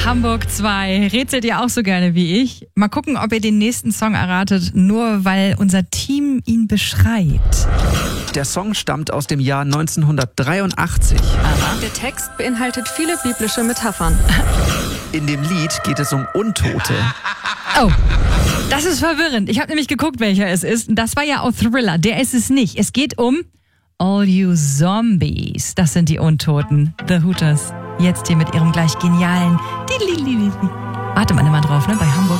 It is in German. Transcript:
Hamburg 2. Rätselt ihr auch so gerne wie ich? Mal gucken, ob ihr den nächsten Song erratet, nur weil unser Team ihn beschreibt. Der Song stammt aus dem Jahr 1983. Der Text beinhaltet viele biblische Metaphern. In dem Lied geht es um Untote. Oh, das ist verwirrend. Ich habe nämlich geguckt, welcher es ist. Das war ja auch Thriller. Der ist es nicht. Es geht um All You Zombies. Das sind die Untoten. The Hooters. Jetzt hier mit ihrem gleich genialen... Warte mal drauf, ne? Bei Hamburg.